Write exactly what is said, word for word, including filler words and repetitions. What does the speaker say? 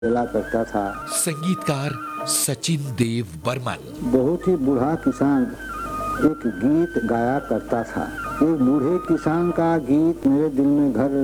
चला करता था। संगीतकार सचिन देव बर्मन। बहुत ही बूढ़ा किसान एक गीत गाया करता था। एक बूढ़े किसान का गीत मेरे दिल में घर